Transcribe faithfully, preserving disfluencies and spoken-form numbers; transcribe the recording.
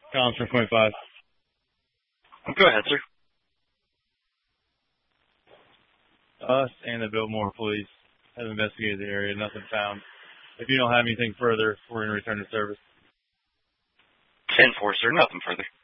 Collins from twenty-five. Go ahead, sir. Us and the Biltmore police have investigated the area. Nothing found. If you don't have anything further, we're going to return to service. ten four, sir. Nothing further.